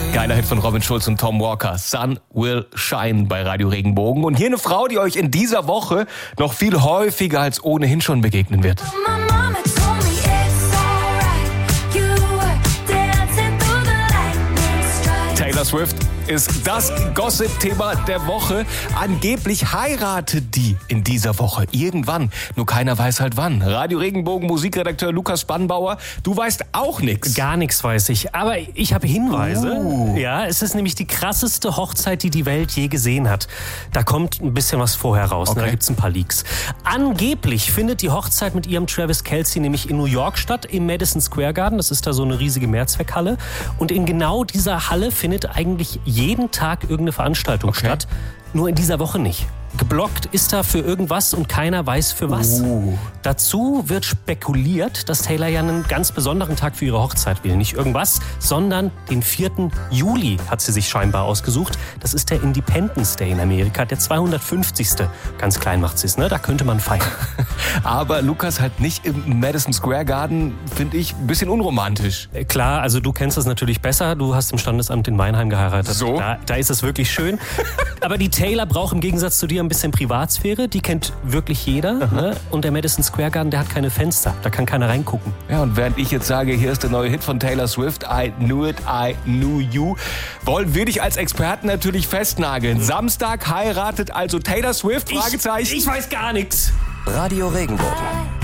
Geiler Hit von Robin Schulz und Tom Walker. Sun Will Shine bei Radio Regenbogen. Und hier eine Frau, die euch in dieser Woche noch viel häufiger als ohnehin schon begegnen wird. Taylor Swift ist das Gossip-Thema der Woche. Angeblich heiratet die in dieser Woche irgendwann. Nur keiner weiß halt wann. Radio Regenbogen Musikredakteur Lukas Spannbauer, du weißt auch nichts. Gar nichts weiß ich, aber ich habe Hinweise. Ja, es ist nämlich die krasseste Hochzeit, die die Welt je gesehen hat. Da kommt ein bisschen was vorher raus, Okay. Da gibt's ein paar Leaks. Angeblich findet die Hochzeit mit ihrem Travis Kelce nämlich in New York statt, im Madison Square Garden. Das ist da so eine riesige Mehrzweckhalle. Und in genau dieser Halle findet eigentlich jeden Tag irgendeine Veranstaltung statt. Nur in dieser Woche nicht. Geblockt ist da für irgendwas und keiner weiß für was. Dazu wird spekuliert, dass Taylor ja einen ganz besonderen Tag für ihre Hochzeit will. Nicht irgendwas, sondern den 4. Juli hat sie sich scheinbar ausgesucht. Das ist der Independence Day in Amerika, der 250. Ganz klein macht sie es, ne? Da könnte man feiern. Aber Lukas halt nicht im Madison Square Garden, finde ich ein bisschen unromantisch. Klar, also du kennst das natürlich besser. Du hast im Standesamt in Weinheim geheiratet. So? Da ist es wirklich schön. Aber die Taylor braucht im Gegensatz zu dir ein bisschen Privatsphäre. Die kennt wirklich jeder. Ne? Und der Madison Square Garden, der hat keine Fenster. Da kann keiner reingucken. Ja, und während ich jetzt sage, hier ist der neue Hit von Taylor Swift, I Knew It, I Knew You, wollen wir dich als Experten natürlich festnageln. Samstag heiratet also Taylor Swift? Fragezeichen. Ich weiß gar nichts. Radio Regenbogen.